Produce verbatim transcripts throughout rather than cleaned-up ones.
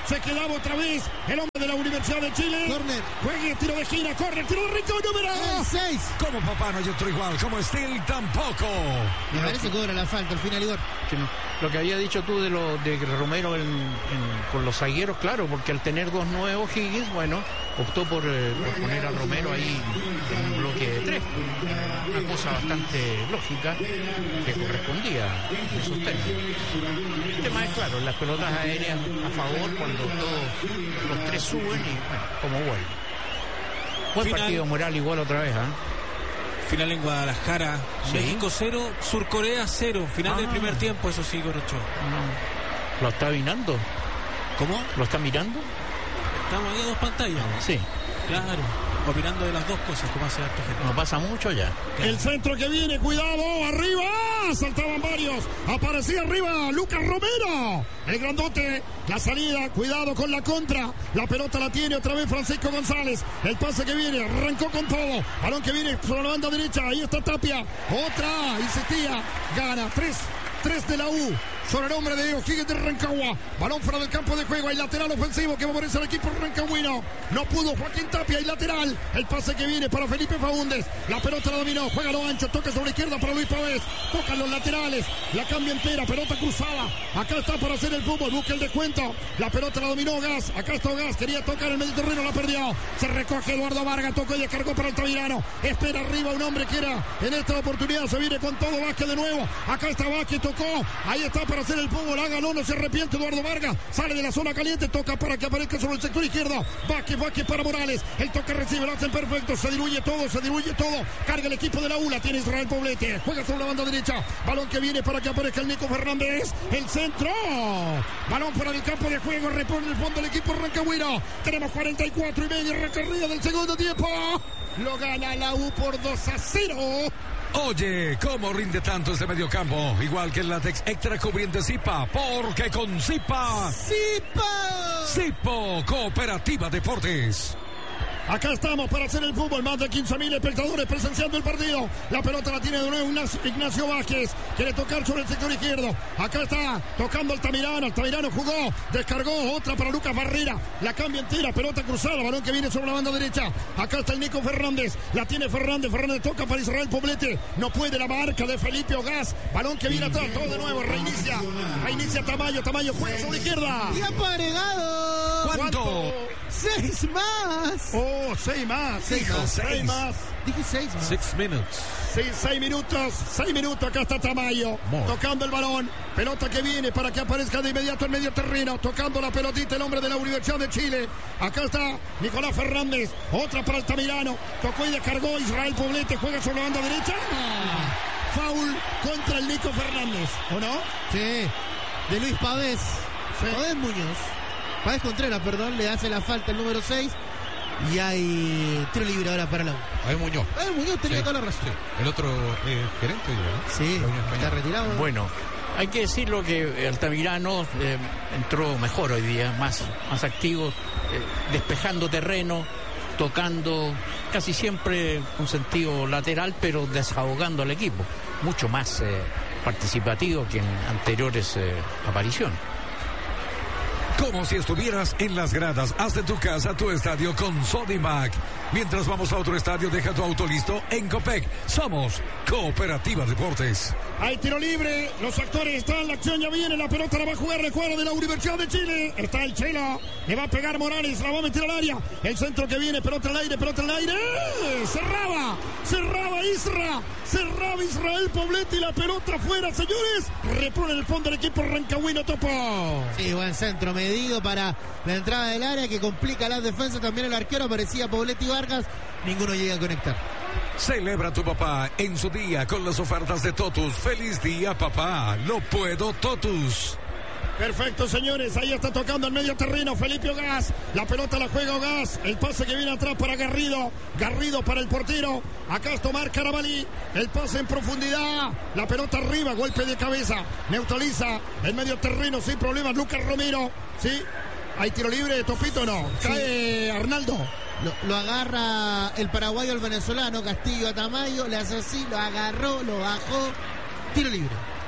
Se quedaba otra vez el hombre de la Universidad de Chile. Corner. Juegue, tiro de gira, corre, tiro de rico, número El seis. Como papá no hay otro igual, como Steel tampoco. Me parece que cobra la falta al final, Igor. Que no. Lo que había dicho tú de lo de Romero en, en, con los zagueros, claro, porque al tener dos nuevos Higgins, bueno, optó por, eh, por poner a Romero ahí en un bloque de tres. Una cosa bastante lógica que correspondía en esos términos. El tema es claro, las pelotas aéreas a favor cuando todos los tres suben y bueno, como vuelven. Buen Final. partido moral igual otra vez, ¿ah? ¿eh? Final en Guadalajara, Sí. México cero, Sur Corea cero. Final Ah. del primer tiempo, eso sí, Corocho. ¿Lo está mirando? ¿Cómo? ¿Lo está mirando? Estamos ahí a dos pantallas. Sí. Claro, opinando de las dos cosas, como hace harta gente. No pasa mucho ya. El centro que viene, cuidado, arriba, saltaban varios, aparecía arriba Lucas Romero, el grandote, la salida, cuidado con la contra, la pelota la tiene otra vez Francisco González, el pase que viene, arrancó con todo, balón que viene por la banda derecha, ahí está Tapia, otra, insistía, gana, tres, tres de la U. Sobre el hombre de O'Higgins de Rancagua. Balón fuera del campo de juego. Hay lateral ofensivo que favorece al equipo rancagüino. No pudo Joaquín Tapia. Hay lateral. El pase que viene para Felipe Faúndez. La pelota la dominó. Juega lo ancho. Toca sobre izquierda para Luis Pavés. Tocan los laterales. La cambia entera. Pelota cruzada. Acá está para hacer el fútbol. Busca el descuento. La pelota la dominó Gas. Acá está Gas. Quería tocar el medio terreno. La perdió. Se recoge Eduardo Vargas. Tocó y descargó para Altamirano. Espera arriba un hombre que era en esta oportunidad. Se viene con todo Vázquez de nuevo. Acá está Vázquez. Tocó. Ahí está para hacer el fútbol. Haga no, no se arrepiente Eduardo Vargas. Sale de la zona caliente. Toca para que aparezca sobre el sector izquierdo. Vázquez, Vázquez para Morales. El toque recibe. Lo hacen perfecto. Se diluye todo. Se diluye todo. Carga el equipo de la U. La tiene Israel Poblete. Juega sobre la banda derecha. Balón que viene para que aparezca el Nico Fernández. El centro. Balón fuera del campo de juego. Repone el fondo el equipo rancagüino. Tenemos cuarenta y cuatro y medio recorrido del segundo tiempo. Lo gana la U por dos a cero. Oye, ¿cómo rinde tanto este mediocampo? Igual que el látex extra cubriente Zipa, porque con Zipa... ¡Zipa! Zipo, Cooperativa Deportes. Acá estamos para hacer el fútbol. Más de quince mil espectadores presenciando el partido. La pelota la tiene de nuevo Ignacio Vázquez. Quiere tocar sobre el sector izquierdo. Acá está tocando Altamirano. Altamirano jugó. Descargó otra para Lucas Barrera. La cambia entera. Pelota cruzada. Balón que viene sobre la banda derecha. Acá está el Nico Fernández. La tiene Fernández. Fernández toca para Israel Poblete. No puede la marca de Felipe Ogás. Balón que viene atrás. Todo de nuevo. Reinicia. Reinicia Tamayo. Tamayo juega sobre la izquierda. Y aparegado. ¿Cuánto? Seis más. Oh, seis más. Seis hijo, más. seis más. Dije seis más. Six minutes. Sí, seis minutos, seis minutos, acá está Tamayo, More. tocando el balón, pelota que viene para que aparezca de inmediato en medio terreno, tocando la pelotita el hombre de la Universidad de Chile, acá está Nicolás Fernández, otra para Altamirano, tocó y descargó Israel Poblete, juega sobre la banda derecha, foul contra el Nico Fernández, ¿o no? Sí. De Luis Pavés. Sí. Pavés Muñoz. Pavés Contreras, perdón. Le hace la falta el número seis. Y hay tiro libre ahora para la U. Ahí Muñoz. Pavés Muñoz tenía Sí, toda la razón. sí. El otro eh, gerente, ¿no? Sí, La Unión está Española. retirado. Bueno, hay que decirlo que Altamirano eh, entró mejor hoy día, más, más activo, eh, despejando terreno, tocando casi siempre con sentido lateral, pero desahogando al equipo. Mucho más eh, participativo que en anteriores eh, apariciones. Como si estuvieras en las gradas. Haz de tu casa tu estadio con Sodimac. Mientras vamos a otro estadio, deja tu auto listo en Copec. Somos Cooperativa Deportes. Hay tiro libre, los actores están, la acción ya viene, la pelota la va a jugar el cuadro de la Universidad de Chile. Está el Chelo, le va a pegar Morales, la va a meter al área. El centro que viene, pelota al aire, pelota al aire. ¡Eh! Cerraba, cerraba Isra, cerraba Israel Poblete y la pelota afuera, señores. Repone el fondo del equipo rancagüino, Topo. Sí, buen centro medido para la entrada del área que complica las defensas. También el arquero aparecía Poblete y Vargas. Ninguno llega a conectar. Celebra tu papá en su día con las ofertas de Totus. Feliz día, papá. Lo puedo, Totus. Perfecto, señores, ahí está tocando el medio terreno Felipe Ogás, la pelota la juega Ogás, el pase que viene atrás para Garrido, Garrido para el portero, acá es Tomás Carabalí, el pase en profundidad, la pelota arriba, golpe de cabeza, neutraliza el medio terreno sin problemas, Lucas Romero, ¿sí? ¿Hay tiro libre, Topito, no? Cae Arnaldo. Lo, lo agarra el paraguayo, el venezolano, Castillo a Tamayo, le hace así, lo agarró, lo bajó, tiro libre.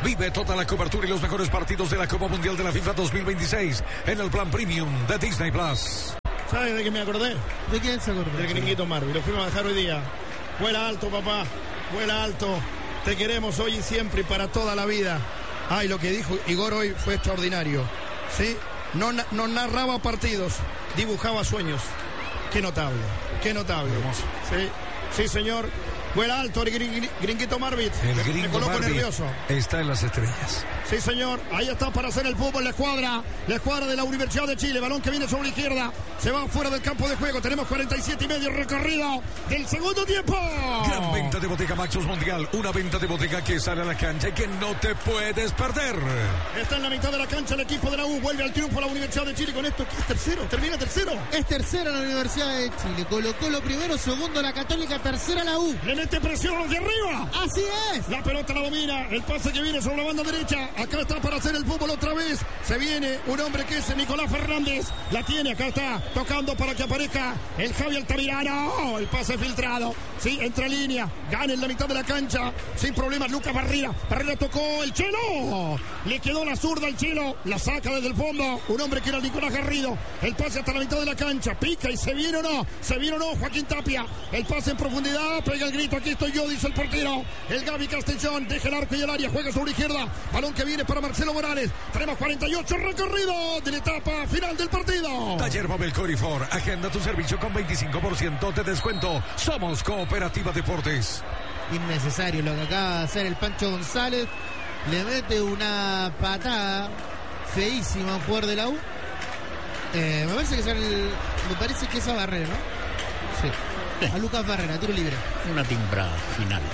Vive toda la cobertura y los mejores partidos de la Copa Mundial de la FIFA dos mil veintiséis en el plan premium de Disney Plus. ¿Sabes de qué me acordé? ¿De quién se acordó? Del gringuito Marvin. Lo fuimos a dejar hoy día. Vuela alto, papá. Vuela alto. Te queremos hoy y siempre y para toda la vida. Ay, lo que dijo Igor hoy fue extraordinario. ¿Sí? No, no narraba partidos, dibujaba sueños. Qué notable, qué notable. Hermoso. Sí, sí, señor. Vuela alto el gring, gringuito Marvin. El me, gringo me coloco Marvin nervioso. está en las estrellas. Sí, señor. Ahí está para hacer el fútbol. La escuadra. La escuadra de la Universidad de Chile. Balón que viene sobre la izquierda. Se va fuera del campo de juego. Tenemos cuarenta y siete y medio recorrido del segundo tiempo. Gran venta de Bottega Maxus Mundial. Una venta de Bottega que sale a la cancha y que no te puedes perder. Está en la mitad de la cancha el equipo de la U. Vuelve al triunfo la Universidad de Chile. Con esto, ¿qué es tercero? ¿Termina tercero? Es tercera la Universidad de Chile. Colocó lo primero, segundo la Católica, tercera la U. Le mete presión de arriba. Así es. La pelota la domina. El pase que viene sobre la banda derecha. Acá está para hacer el fútbol otra vez. Se viene un hombre que es Nicolás Fernández. La tiene, acá está tocando para que aparezca el Javi Altamirano. El pase filtrado. Sí, entra en línea. Gana en la mitad de la cancha. Sin problemas, Lucas Barrera. Barrera tocó el Chelo. Le quedó la zurda al Chelo. La saca desde el fondo. Un hombre que era Nicolás Garrido. El pase hasta la mitad de la cancha. Pica y se viene o no. Se viene o no, Joaquín Tapia. El pase en profundidad. Pega el grito. Aquí estoy yo, dice el portero. El Gaby Castellón. Deja el arco y el área. Juega sobre izquierda. Balón que viene para Marcelo Morales. Tenemos cuarenta y ocho recorridos de la etapa final del partido. Taller Móvil Corifor. Agenda tu servicio con veinticinco por ciento de descuento. Somos Cooperativa Deportes. Innecesario lo que acaba de hacer el Pancho González. Le mete una patada feísima a un jugador de la U. Eh, me parece que es el, me parece que es a Barrera, ¿no? Sí. A Lucas Barrera, tiro libre. Una timbrada final.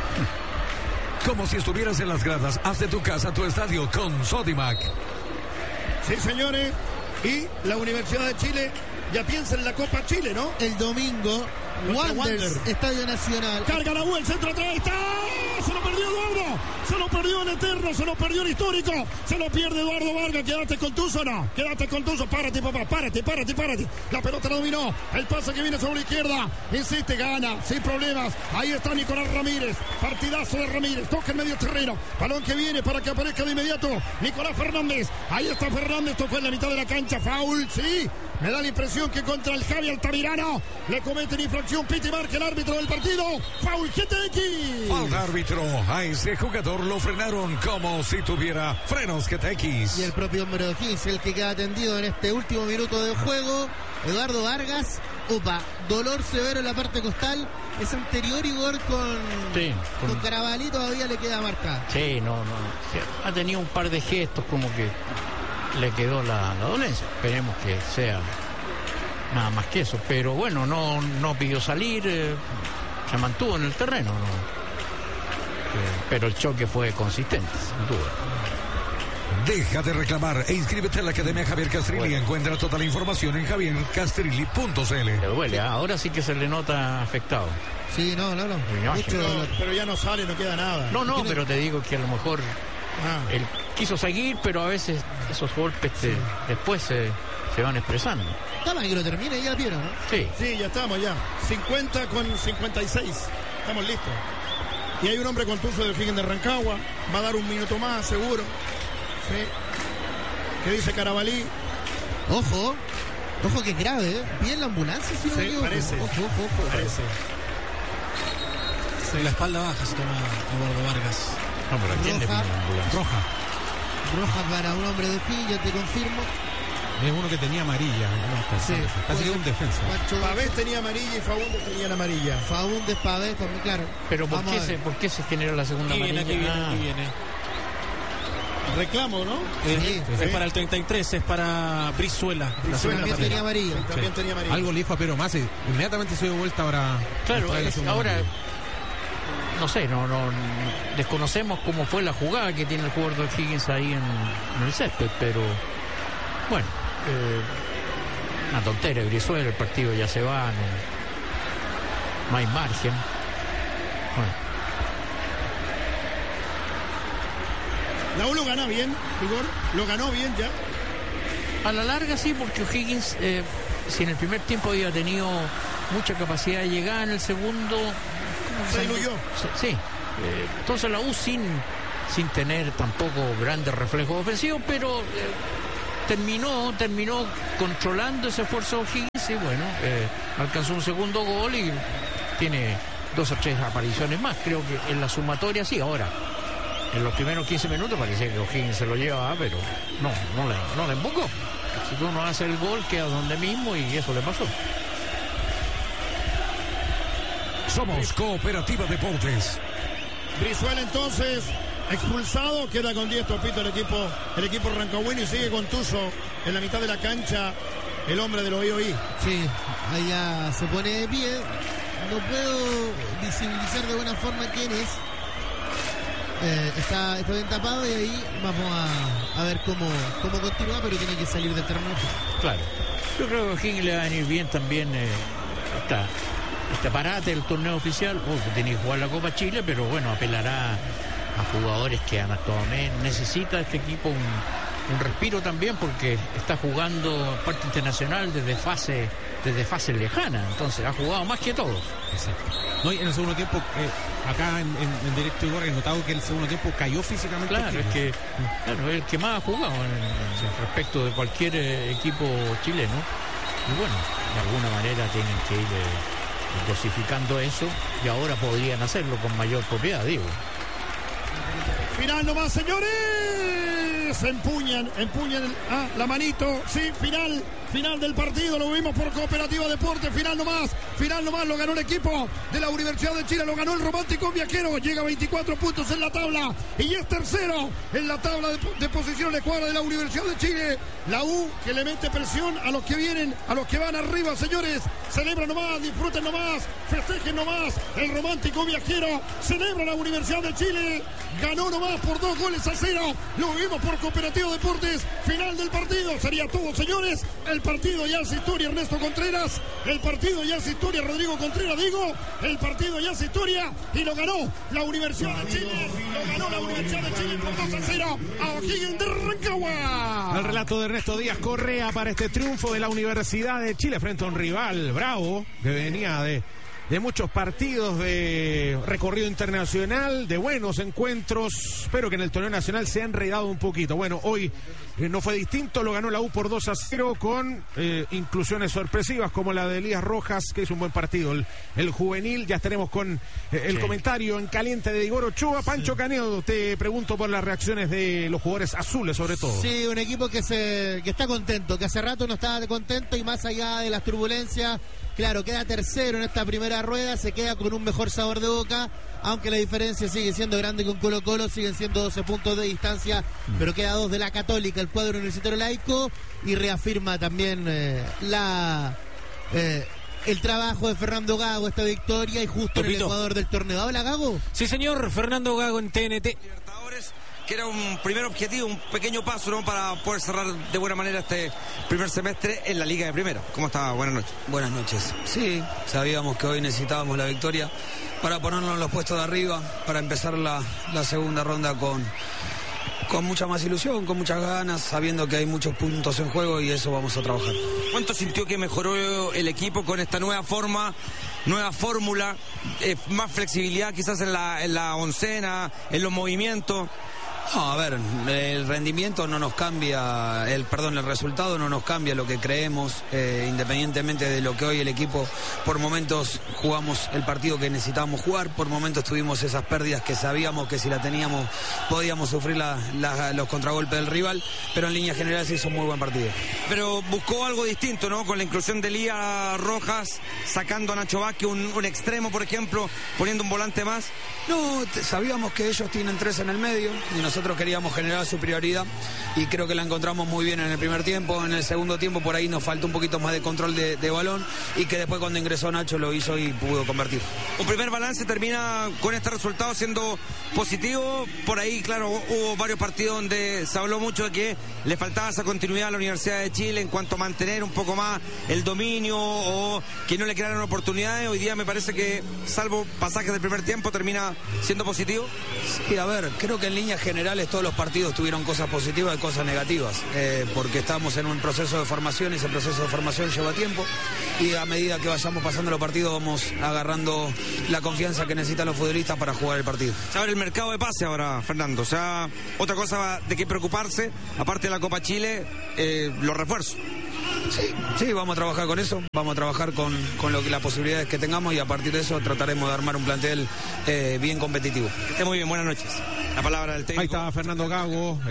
Como si estuvieras en las gradas, haz de tu casa tu estadio con Sodimac. Sí, señores. Y la Universidad de Chile ya piensa en la Copa Chile, ¿no? El domingo, Wanderers, Estadio Nacional. Carga la U, el centro atrás, está. Se lo perdió Eduardo. Se lo perdió el eterno, se lo perdió el histórico. Se lo pierde Eduardo Vargas. Quédate contuso, no. Quédate contuso. Párate, papá. Párate, párate, párate. La pelota la dominó. El pase que viene sobre la izquierda. Insiste, gana, sin problemas. Ahí está Nicolás Ramírez. Partidazo de Ramírez. Toca el medio terreno. Balón que viene para que aparezca de inmediato Nicolás Fernández. Ahí está Fernández. Esto fue en la mitad de la cancha. Foul, sí. Me da la impresión que contra el Javi Altamirano le cometen infracción. Piti marca el árbitro del partido. Foul G T X. Falta árbitro. A ese jugador lo frenaron como si tuviera frenos G T X. Y el propio hombre de O'Higgins, el que queda atendido en este último minuto de juego. Eduardo Vargas. Opa, dolor severo en la parte costal. Es anterior Igor con, sí, con... con Carabalí todavía le queda marcada. Sí, no, no. Ha tenido un par de gestos como que le quedó la, la dolencia. Esperemos que sea nada más que eso. Pero bueno, no, no pidió salir, eh, se mantuvo en el terreno, ¿no? Eh, pero el choque fue consistente, sin duda. Deja de reclamar e inscríbete en la Academia Javier Castrilli. Bueno. Encuentra toda la información en javier castrilli punto c l. Le duele, ¿eh? Ahora sí que se le nota afectado. Sí, no, no, no. Mucho pero, pero ya no sale, no queda nada. No, no, pero te digo que a lo mejor ah. él quiso seguir, pero a veces esos golpes te, después se, se van expresando. Está mal que lo termine ya, Piero, ¿no? Sí. Sí, ya estamos ya. cincuenta con cincuenta y seis. Estamos listos. Y hay un hombre contuso de O'Higgins de Rancagua. Va a dar un minuto más, seguro. Sí. ¿Qué dice Carabalí? Ojo. Ojo que es grave, ¿eh? Bien la ambulancia, si no sí, me parece. Ojo, ojo, ojo. Parece. Sí. La espalda baja se toma Eduardo Vargas. No, pero ¿a quién le pide la ambulancia? Roja. Roja para un hombre de O'Higgins, ya te confirmo. Es uno que tenía amarilla. No, sí. Así que es un defensa. Pavés tenía amarilla y Faúndez tenía la amarilla. Faúndez, Pavés, también, claro. Pero ¿por qué, se, ¿por qué se generó la segunda aquí amarilla? Viene, aquí ah. viene, aquí viene. Reclamo, ¿no? Sí, sí, es sí. para el treinta y tres, es para Brizuela. Brizuela también tenía amarilla. Sí, también sí. tenía amarilla. Algo le dijo a Pedro Masi. Inmediatamente se dio vuelta para... Claro, para es, ahora... No sé, no, no desconocemos cómo fue la jugada que tiene el jugador de O'Higgins ahí en, en el césped, pero bueno, eh, una tontera, Brizuela, el partido ya se va, no, no hay margen. Bueno. La U lo gana bien, Igor, lo ganó bien ya. A la larga sí, porque O'Higgins, eh, si en el primer tiempo había tenido mucha capacidad de llegar, en el segundo... Se diluyó. Sí, eh, entonces la U sin, sin tener tampoco grandes reflejos ofensivos, pero eh, terminó, terminó controlando ese esfuerzo O'Higgins y bueno, eh, alcanzó un segundo gol y tiene dos o tres apariciones más, creo que en la sumatoria sí. Ahora, en los primeros quince minutos parecía que O'Higgins se lo llevaba, pero no, no le, no le embocó. Si tú no haces el gol, queda donde mismo y eso le pasó. Somos Cooperativa Deportes. Brizuela entonces expulsado, queda con diez topitos el equipo, el equipo rancagüino y sigue con Tuzo en la mitad de la cancha, el hombre del oí oí. Sí, allá se pone de pie. No puedo visibilizar de buena forma quién es. Eh, está, está bien tapado y ahí vamos a, a ver cómo, cómo continúa, pero tiene que salir del terreno. Claro. Yo creo que a O'Higgins le va a venir bien también eh, esta, este parate del torneo oficial. Oh, que tiene que jugar la Copa Chile, pero bueno, apelará a jugadores que han actuado bien. Necesita este equipo un, un respiro también porque está jugando parte internacional desde fase desde fase lejana, entonces ha jugado más que todos. Exacto. No, y en el segundo tiempo, eh, acá en, en, en directo Igor, he notado que el segundo tiempo cayó físicamente. Claro, es que claro, es el que más ha jugado en, en respecto de cualquier eh, equipo chileno. Y bueno, de alguna manera tienen que ir eh, dosificando eso y ahora podrían hacerlo con mayor propiedad, digo. Final nomás, señores. Empuñan, empuñan ah, la manito. Sí, final, final del partido. Lo vimos por Cooperativa Deportes. Final nomás, final nomás. Lo ganó el equipo de la Universidad de Chile. Lo ganó el Romántico Viajero. Llega a veinticuatro puntos en la tabla. Y es tercero en la tabla de, de posición de cuadra de la Universidad de Chile. La U que le mete presión a los que vienen, a los que van arriba, señores. Celebran nomás, disfruten nomás, festejen nomás. El Romántico Viajero celebra la Universidad de Chile. Ganó nomás por dos goles a cero. Lo vimos por Cooperativa Deportes. Final del partido. Sería todo, señores. El partido ya hace historia, Ernesto Contreras. El partido ya hace historia, Rodrigo Contreras, digo. El partido ya hace historia y lo ganó la Universidad de Chile. Lo ganó la Universidad de Chile por dos a cero a O'Higgins de Rancagua. El relato de Ernesto Díaz Correa para este triunfo de la Universidad de Chile frente a un rival bravo que venía de... de muchos partidos de recorrido internacional, de buenos encuentros, pero que en el torneo nacional se ha enredado un poquito. Bueno, hoy eh, no fue distinto, lo ganó la U por dos a cero con eh, inclusiones sorpresivas como la de Elías Rojas, que hizo un buen partido, el, el juvenil. Ya estaremos con eh, el sí. comentario en caliente de Igor Ochoa. Pancho sí. Canedo, te pregunto por las reacciones de los jugadores azules sobre todo. Sí, un equipo que, se, que está contento, que hace rato no estaba contento y más allá de las turbulencias. Claro, queda tercero en esta primera rueda, se queda con un mejor sabor de boca, aunque la diferencia sigue siendo grande con Colo Colo, siguen siendo doce puntos de distancia, mm. pero queda dos de la Católica, el cuadro universitario laico, y reafirma también eh, la eh, el trabajo de Fernando Gago, esta victoria, y justo Topito. En el Ecuador del torneo. ¿Hola, Gago? Sí, señor, Fernando Gago en T N T. Que era un primer objetivo, un pequeño paso, ¿no?, para poder cerrar de buena manera este primer semestre en la Liga de Primera. ¿Cómo está? Buenas noches. Buenas noches. Sí, sabíamos que hoy necesitábamos la victoria para ponernos en los puestos de arriba, para empezar la, la segunda ronda con, con mucha más ilusión, con muchas ganas, sabiendo que hay muchos puntos en juego y eso vamos a trabajar. ¿Cuánto sintió que mejoró el equipo con esta nueva forma, nueva fórmula, eh, más flexibilidad quizás en la, en la oncena, en los movimientos? No, a ver, el rendimiento no nos cambia, el perdón, el resultado no nos cambia lo que creemos, eh, independientemente de lo que hoy el equipo, por momentos jugamos el partido que necesitábamos jugar, por momentos tuvimos esas pérdidas que sabíamos que si la teníamos podíamos sufrir la, la, los contragolpes del rival, pero en línea general se hizo un muy buen partido. Pero buscó algo distinto, ¿no? Con la inclusión de Elías Rojas, sacando a Nacho Vázquez, un, un extremo, por ejemplo, poniendo un volante más. No, te, sabíamos que ellos tienen tres en el medio y nosotros queríamos generar superioridad y creo que la encontramos muy bien en el primer tiempo. En el segundo tiempo por ahí nos faltó un poquito más de control de, de balón y que después cuando ingresó Nacho lo hizo y pudo convertir. Un primer balance termina con este resultado siendo positivo. Por ahí, claro, hubo varios partidos donde se habló mucho de que le faltaba esa continuidad a la Universidad de Chile en cuanto a mantener un poco más el dominio o que no le crearan oportunidades. Hoy día me parece que, salvo pasajes del primer tiempo, termina siendo positivo. Sí, a ver, creo que en línea general generales todos los partidos tuvieron cosas positivas y cosas negativas, eh, porque estamos en un proceso de formación y ese proceso de formación lleva tiempo y a medida que vayamos pasando los partidos vamos agarrando la confianza que necesitan los futbolistas para jugar el partido. Se abre el mercado de pase ahora, Fernando, o sea, otra cosa de qué preocuparse, aparte de la Copa Chile, eh, los refuerzos. Sí, sí, vamos a trabajar con eso, vamos a trabajar con, con lo que, las posibilidades que tengamos y a partir de eso trataremos de armar un plantel eh, bien competitivo. Que esté muy bien, buenas noches. La palabra del técnico. Ahí está Fernando Gago,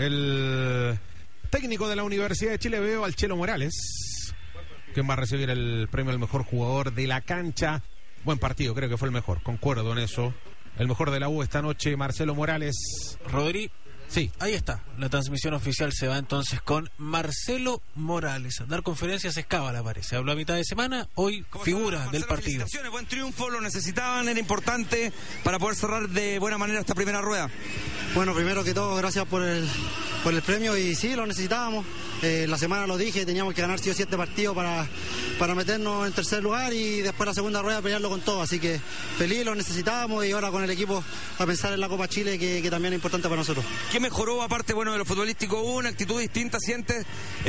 el técnico de la Universidad de Chile. Veo al Chelo Morales, quien va a recibir el premio al mejor jugador de la cancha. Buen partido, creo que fue el mejor, concuerdo en eso. El mejor de la U esta noche, Marcelo Morales. Rodri. Sí. Ahí está, la transmisión oficial se va entonces con Marcelo Morales. Dar conferencias es cábala, parece. Habló a mitad de semana, hoy figura del partido. Felicitaciones, buen triunfo, lo necesitaban, era importante para poder cerrar de buena manera esta primera rueda. Bueno, primero que todo, gracias por el, por el premio y sí, lo necesitábamos. Eh, la semana lo dije, teníamos que ganar sí o siete partidos para, para meternos en tercer lugar y después la segunda rueda pelearlo con todo. Así que feliz, lo necesitábamos y ahora con el equipo a pensar en la Copa Chile que, que también es importante para nosotros. ¿Qué mejoró aparte bueno de lo futbolístico? Hubo una actitud distinta, sientes.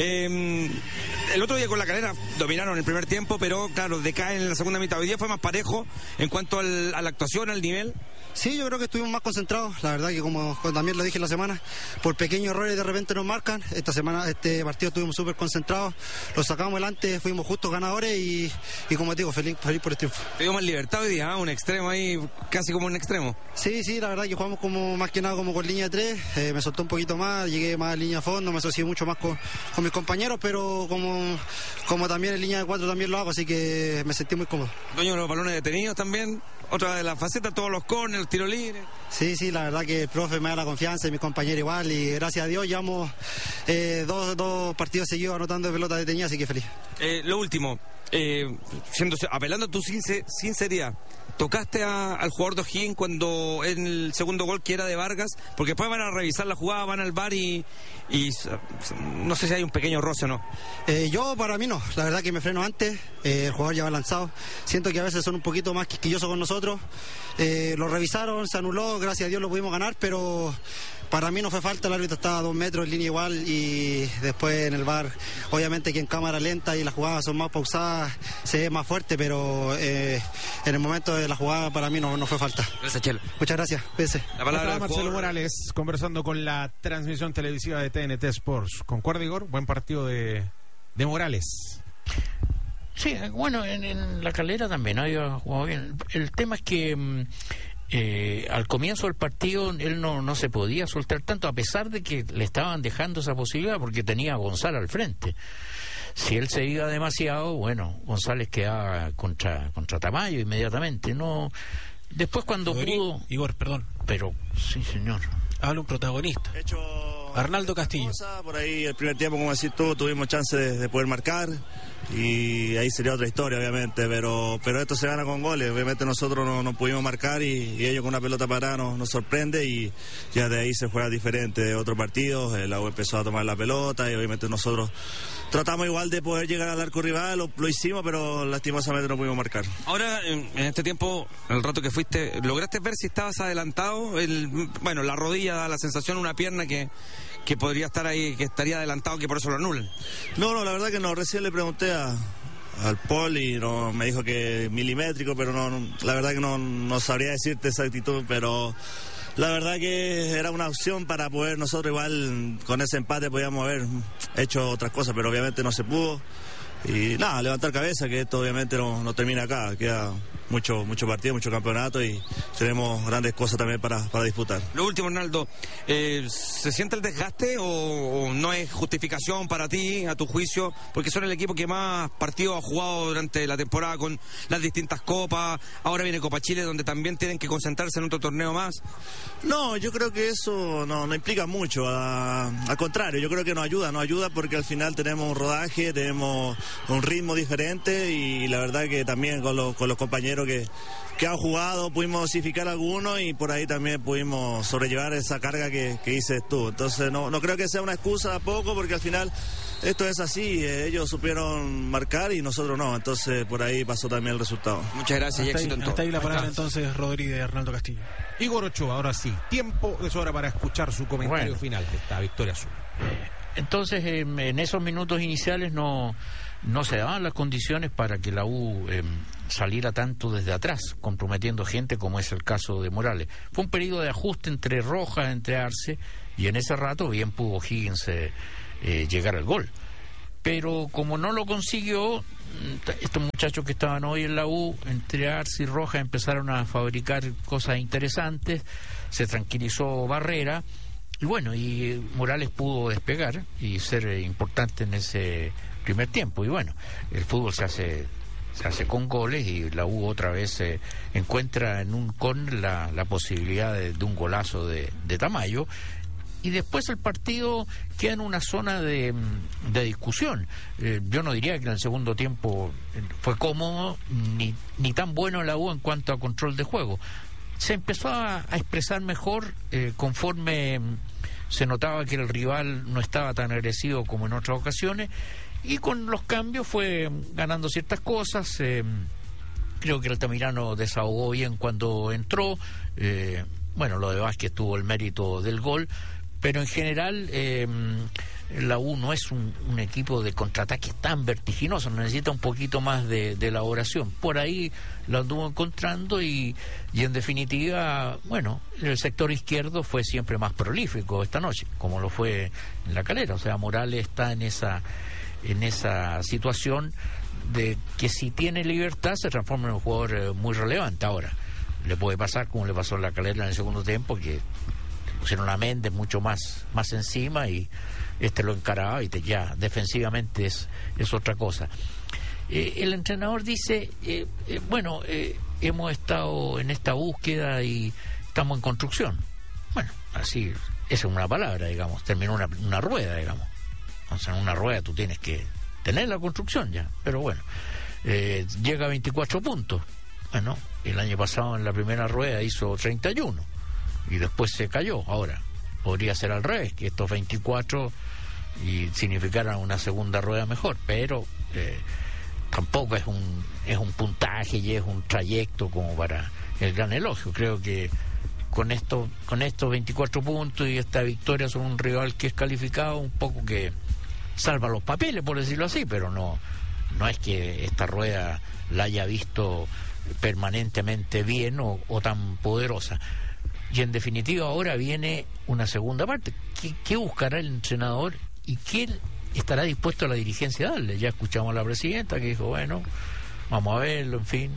Eh, el otro día con La Calera dominaron el primer tiempo, pero claro, decaen en la segunda mitad. Hoy día fue más parejo en cuanto al, a la actuación, al nivel. Sí, yo creo que estuvimos más concentrados, la verdad que como también lo dije la semana, por pequeños errores de repente nos marcan. Esta semana, este partido estuvimos súper concentrados, lo sacamos adelante, fuimos justos ganadores y, y como te digo, feliz, feliz por el triunfo. Te dio más libertad hoy día, ¿eh? Un extremo ahí, casi como un extremo. Sí, sí, la verdad que jugamos como más que nada como con línea de tres, eh, me soltó un poquito más, llegué más a línea a fondo, me asocié mucho más con, con mis compañeros, pero como, como también en línea de cuatro también lo hago, así que me sentí muy cómodo. Dueño de los balones detenidos también. Otra de las facetas, todos los corners, tiros libres. Sí, sí, la verdad que el profe me da la confianza y mis compañeros igual y gracias a Dios llevamos eh, dos, dos partidos seguidos anotando de pelota detenida, así que feliz. Eh, lo último, eh, siendo, apelando a tu sincer, sinceridad, ¿tocaste a, al jugador de O'Higgins cuando en el segundo gol que era de Vargas? Porque después van a revisar la jugada, van al V A R y, y no sé si hay un pequeño roce o no. Eh, yo para mí no, la verdad que me freno antes, eh, el jugador ya va lanzado, siento que a veces son un poquito más quisquillosos con nosotros, eh, lo revisaron, se anuló, gracias a Dios lo pudimos ganar, pero para mí no fue falta, el árbitro estaba a dos metros en línea igual y después en el V A R, obviamente que en cámara lenta y las jugadas son más pausadas, se ve más fuerte, pero eh, en el momento de la jugada para mí no, no fue falta. Gracias, Chelo. Muchas gracias, cuídense. La palabra Marcelo jugador. Morales conversando con la transmisión televisiva de T N T Sports. ¿Concuerda, Igor? Buen partido de, de Morales. Sí, bueno, en, en La Calera también había jugado bien. El tema es que eh, al comienzo del partido él no, no se podía soltar tanto, a pesar de que le estaban dejando esa posibilidad porque tenía a Gonzalo al frente. Si él se iba demasiado, bueno, González quedaba contra, contra Tamayo inmediatamente. No, después cuando Rodri, pudo... Igor, perdón. Pero, sí, señor. Habla un protagonista. Hecho Arnaldo Castillo. Cosa, por ahí el primer tiempo, como decís tú, tuvimos chance de, de poder marcar y ahí sería otra historia, obviamente, pero pero esto se gana con goles. Obviamente nosotros no, no pudimos marcar y, y ellos con una pelota parada nos, nos sorprende y ya de ahí se juega diferente de otro partido. El U empezó a tomar la pelota y obviamente nosotros tratamos igual de poder llegar al arco rival, lo, lo hicimos, pero lastimosamente no pudimos marcar. Ahora, en, en este tiempo, el rato que fuiste, ¿lograste ver si estabas adelantado? El, bueno, la rodilla da la sensación, una pierna que, que podría estar ahí, que estaría adelantado, que por eso lo anulan. No, no, la verdad que no, recién le pregunté a al Paul y no, me dijo que milimétrico, pero no, no la verdad que no, no sabría decirte esa actitud, pero la verdad que era una opción para poder nosotros igual con ese empate podíamos haber hecho otras cosas, pero obviamente no se pudo y nada, levantar cabeza, que esto obviamente no, no termina acá, queda mucho mucho partido, mucho campeonato y tenemos grandes cosas también para, para disputar. Lo último, Arnaldo, eh, ¿se siente el desgaste o, o no es justificación para ti, a tu juicio? Porque son el equipo que más partidos ha jugado durante la temporada con las distintas copas, ahora viene Copa Chile donde también tienen que concentrarse en otro torneo más. No, yo creo que eso no, no implica mucho, a, al contrario, yo creo que nos ayuda, nos ayuda porque al final tenemos un rodaje, tenemos un ritmo diferente y la verdad que también con los, con los compañeros que, que han jugado pudimos dosificar algunos y por ahí también pudimos sobrellevar esa carga que, que dices tú. Entonces no, no creo que sea una excusa tampoco porque al final esto es así, eh, ellos supieron marcar y nosotros no, entonces por ahí pasó también el resultado. Muchas gracias y Hasta éxito ahí, en todo. hasta ahí la palabra entonces, Rodri, de Arnaldo Castillo. Igor Ochoa, ahora sí, tiempo de sobra para escuchar su comentario Bueno. final de esta victoria azul. Entonces, eh, en esos minutos iniciales no, no se daban las condiciones para que la U eh, saliera tanto desde atrás, comprometiendo gente como es el caso de Morales. Fue un periodo de ajuste entre Rojas, entre Arce, y en ese rato bien pudo Higgins eh, eh, llegar al gol. Pero como no lo consiguió, estos muchachos que estaban hoy en la U, entre Arce y Rojas, empezaron a fabricar cosas interesantes, se tranquilizó Barrera, y bueno, y Morales pudo despegar y ser eh, importante en ese primer tiempo. Y bueno, el fútbol se hace se hace con goles y la U otra vez eh, encuentra en un córner la, la posibilidad de, de un golazo de, de Tamayo. Y después el partido queda en una zona de, de discusión. Eh, yo no diría que en el segundo tiempo fue cómodo ni, ni tan bueno la U en cuanto a control de juego. Se empezó a, a expresar mejor eh, conforme mm, se notaba que el rival no estaba tan agresivo como en otras ocasiones, y con los cambios fue mm, ganando ciertas cosas. Eh, creo que Altamirano desahogó bien cuando entró. Eh, bueno, lo de Vázquez tuvo el mérito del gol, pero en general eh, la U no es un, un equipo de contraataques tan vertiginoso, necesita un poquito más de, de elaboración. Por ahí lo anduvo encontrando y, y en definitiva, bueno, el sector izquierdo fue siempre más prolífico esta noche, como lo fue en La Calera. O sea, Morales está en esa, en esa situación de que si tiene libertad se transforma en un jugador eh, muy relevante. Ahora, le puede pasar como le pasó en La Calera en el segundo tiempo, que pusieron a Méndez mucho más, más encima y este lo encaraba y te, ya defensivamente es, es otra cosa. Eh, el entrenador dice, eh, eh, bueno, eh, hemos estado en esta búsqueda y estamos en construcción. Bueno, así, esa es una palabra, digamos, terminó una, una rueda, digamos. O sea, en una rueda tú tienes que tener la construcción ya, pero bueno, eh, llega a veinticuatro puntos. Bueno, el año pasado en la primera rueda hizo treinta y uno y después se cayó. Ahora podría ser al revés, que estos veinticuatro y significaran una segunda rueda mejor, pero eh, tampoco es un es un puntaje y es un trayecto como para el gran elogio. Creo que con esto con estos veinticuatro puntos y esta victoria sobre un rival que es calificado, un poco que salva los papeles, por decirlo así, pero no no es que esta rueda la haya visto permanentemente bien o, o tan poderosa. Y en definitiva ahora viene una segunda parte. ¿Qué, qué buscará el entrenador y qué estará dispuesto a la dirigencia a darle? Ya escuchamos a la presidenta que dijo, bueno, vamos a verlo, en fin.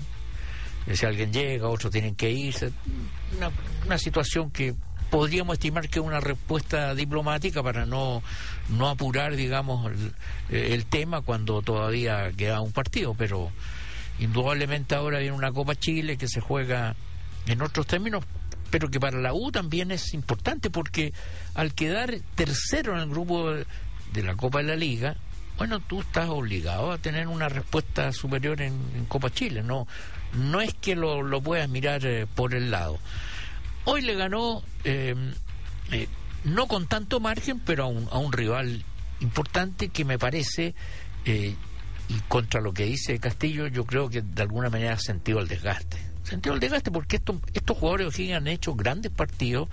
Si alguien llega, otros tienen que irse. Una, una situación que podríamos estimar que es una respuesta diplomática para no, no apurar, digamos, el, el tema cuando todavía queda un partido, pero indudablemente ahora viene una Copa Chile que se juega en otros términos, pero que para la U también es importante, porque al quedar tercero en el grupo de la Copa de la Liga, bueno, tú estás obligado a tener una respuesta superior en, en Copa Chile. No no es que lo, lo puedas mirar eh, por el lado. Hoy le ganó, eh, eh, no con tanto margen, pero a un, a un rival importante que me parece, eh, y contra lo que dice Castillo, yo creo que de alguna manera ha sentido el desgaste. Sentido el desgaste porque estos, estos jugadores hoy han hecho grandes partidos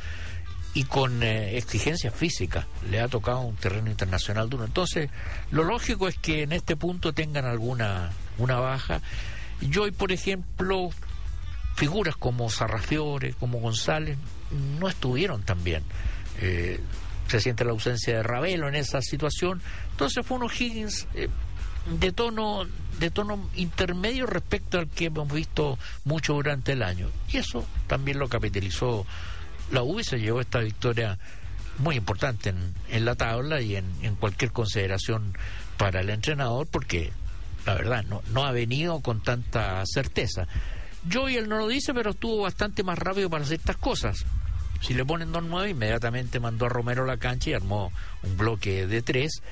y con eh, exigencias físicas. Le ha tocado un terreno internacional duro. Entonces, lo lógico es que en este punto tengan alguna una baja. Yo hoy, por ejemplo, figuras como Sarrafiore, como González, no estuvieron tan bien. Eh, se siente la ausencia de Ravelo en esa situación. Entonces fue un O'Higgins eh, de tono de tono intermedio respecto al que hemos visto mucho durante el año. Y eso también lo capitalizó la U y se llevó esta victoria muy importante en, en la tabla y en, en cualquier consideración para el entrenador, porque la verdad no, no ha venido con tanta certeza. Joey él no lo dice, pero estuvo bastante más rápido para hacer estas cosas. Si le ponen dos nueve, inmediatamente mandó a Romero a la cancha y armó un bloque de tres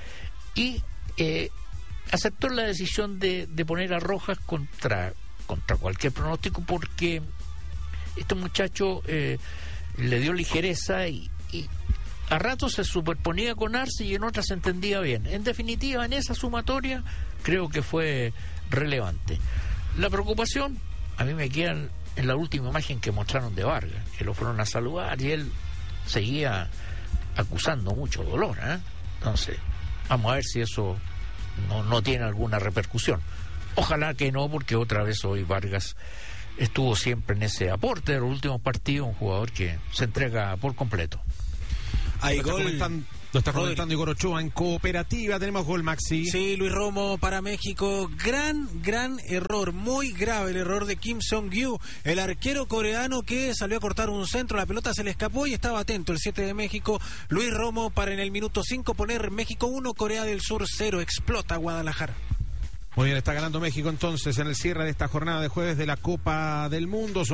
y eh, aceptó la decisión de, de poner a Rojas contra, contra cualquier pronóstico, porque este muchacho eh, le dio ligereza y, y a ratos se superponía con Arce y en otras se entendía bien. En definitiva, en esa sumatoria creo que fue relevante. La preocupación, a mí me queda en la última imagen que mostraron de Vargas, que lo fueron a saludar y él seguía acusando mucho dolor, ¿eh? Entonces, vamos a ver si eso no, no tiene alguna repercusión. Ojalá que no, porque otra vez hoy Vargas estuvo siempre en ese aporte de los últimos partidos, un jugador que se entrega por completo. Hay gol. Lo está comentando Igor Ochoa en Cooperativa. Tenemos gol, Maxi. Sí, Luis Romo para México. Gran, gran error. Muy grave el error de Kim Song-gyu, el arquero coreano que salió a cortar un centro. La pelota se le escapó y estaba atento el siete de México. Luis Romo para en el minuto cinco poner México uno, Corea del Sur cero. Explota Guadalajara. Muy bien, está ganando México entonces en el cierre de esta jornada de jueves de la Copa del Mundo.